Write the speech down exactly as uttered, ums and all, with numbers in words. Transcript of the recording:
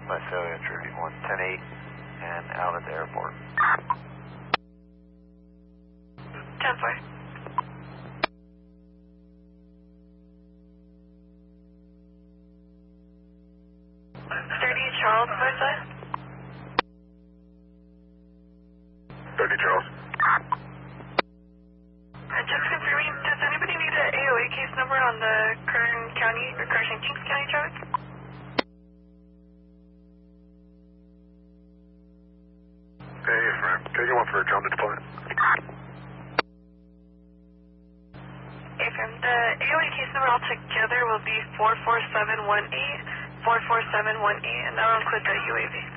Visalia entry one ten eight and out at the airport. ten four. thirty Charles, Visalia. thirty Charles. Uh, just confirming, does anybody need an A O A case number on the Kern County or Cushing Kings County traffic? Hey, friend. Can I get one for John to deploy? Hey, friend. The A O A case number altogether will be four four seven one eight, four four seven one eight, and that will include the U A V.